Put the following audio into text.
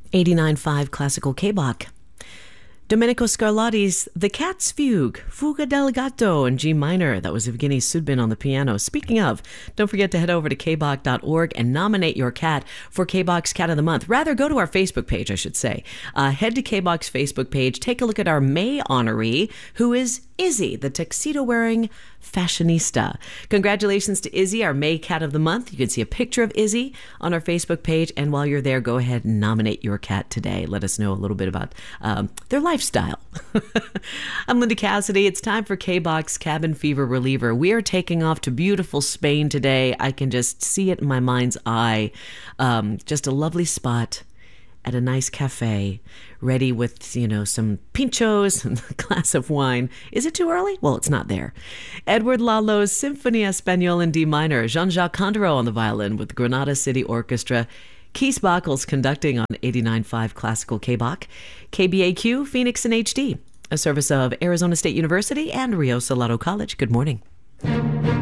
89.5 Classical K-Bach. Domenico Scarlatti's The Cat's Fugue, Fuga del Gatto in G minor. That was Evgeny Sudbin on the piano. Speaking of, don't forget to head over to kbach.org and nominate your cat for K-Bach's Cat of the Month. Rather, go to our Facebook page, I should say. Head to K-Bach's Facebook page, take a look at our May honoree, who is Izzy, the tuxedo-wearing fashionista. Congratulations to Izzy, our May Cat of the Month. You can see a picture of Izzy on our Facebook page, and while you're there, go ahead and nominate your cat today. Let us know a little bit about their lifestyle. I'm Linda Cassidy. It's time for K-Bach's Cabin Fever Reliever. We are taking off to beautiful Spain today. I can just see it in my mind's eye. Just a lovely spot at a nice cafe, ready with, some pinchos and a glass of wine. Is it too early? Well, it's not there. Edward Lalo's Symphonie Espagnole in D minor. Jean-Jacques Condorot on the violin with Granada City Orchestra. Kees Bockels conducting on 89.5 Classical K-Bach. KBAQ, Phoenix in HD. A service of Arizona State University and Rio Salado College. Good morning.